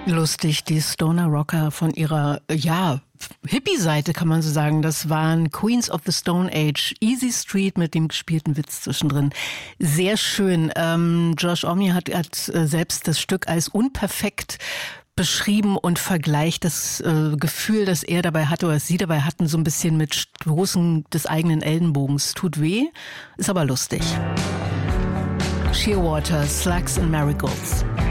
Lustig, die Stoner Rocker von ihrer, Hippie-Seite kann man so sagen. Das waren Queens of the Stone Age, Easy Street mit dem gespielten Witz zwischendrin. Sehr schön. Josh Homme hat selbst das Stück als unperfekt beschrieben und vergleicht das Gefühl, das er dabei hatte oder sie dabei hatten, so ein bisschen mit Stoßen des eigenen Ellenbogens. Tut weh, ist aber lustig. Shearwater, Slugs and Marigolds.